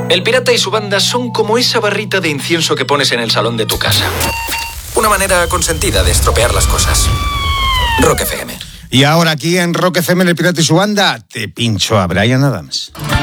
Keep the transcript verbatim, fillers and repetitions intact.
El pirata y su banda son como esa barrita de incienso que pones en el salón de tu casa. Una manera consentida de estropear las cosas. Rock F M. Y ahora aquí en Rock F M, el pirata y su banda, te pincho a Bryan Adams.